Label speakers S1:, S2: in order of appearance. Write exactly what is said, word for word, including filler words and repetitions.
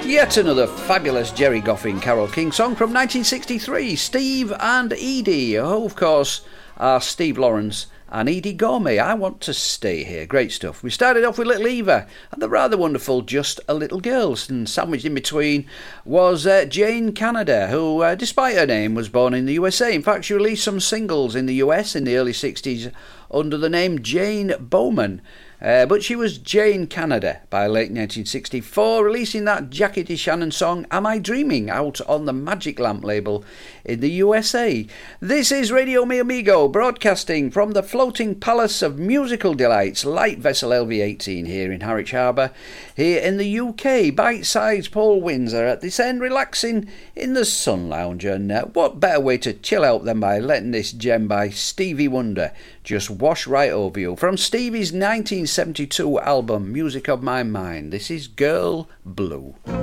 S1: Yet another fabulous Jerry Goffin Carole King song from nineteen sixty-three, Steve and Edie. Oh, of course, are Steve Lawrence and Edie Gormley. I Want to Stay Here. Great stuff. We started off with Little Eva and the rather wonderful Just a Little Girl, and sandwiched in between was uh, Jane Canada, who, uh, despite her name, was born in the U S A. In fact, she released some singles in the U S in the early sixties under the name Jane Bowman. Uh, but she was Jane Canada by late nineteen sixty-four, releasing that Jackie DeShannon song Am I Dreaming out on the Magic Lamp label in the U S A. This is Radio Mi Amigo, broadcasting from the floating palace of musical delights, Light Vessel L V eighteen here in Harwich Harbour, here in the U K. Bite-sized Paul Windsor at this end, relaxing in the sun lounge, and uh, what better way to chill out than by letting this gem by Stevie Wonder just wash right over you. From Stevie's nineteen seventy-two album Music of My Mind, this is Girl Blue.